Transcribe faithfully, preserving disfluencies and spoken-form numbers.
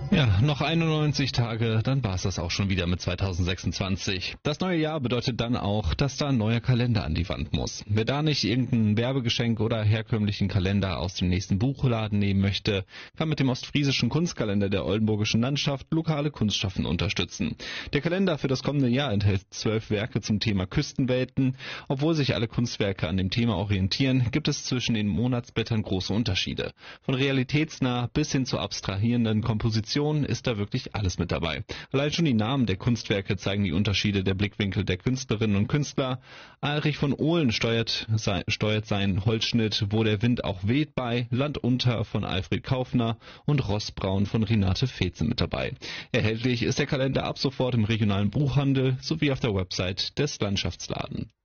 Ja, noch einundneunzig Tage, dann war es das auch schon wieder mit zweitausendsechsundzwanzig. Das neue Jahr bedeutet dann auch, dass da ein neuer Kalender an die Wand muss. Wer da nicht irgendein Werbegeschenk oder herkömmlichen Kalender aus dem nächsten Buchladen nehmen möchte, kann mit dem ostfriesischen Kunstkalender der oldenburgischen Landschaft lokale Kunstschaffen unterstützen. Der Kalender für das kommende Jahr enthält zwölf Werke zum Thema Küstenwelten. Obwohl sich alle Kunstwerke an dem Thema orientieren, gibt es zwischen den Monatsblättern große Unterschiede. Von realitätsnah bis hin zu abstrahierenden Kompositionen ist da wirklich alles mit dabei. Allein schon die Namen der Kunstwerke zeigen die Unterschiede der Blickwinkel der Künstlerinnen und Künstler. Alrich von Ohlen steuert, sei, steuert seinen Holzschnitt Wo der Wind auch weht bei, Land unter von Alfred Kaufner und Rossbraun von Renate Fetze mit dabei. Erhältlich ist der Kalender ab sofort im regionalen Buchhandel sowie auf der Website des Landschaftsladens.